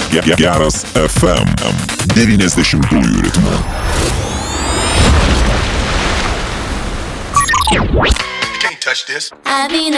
Geras FM 90-ųjų ritmu. Can't touch this. I've been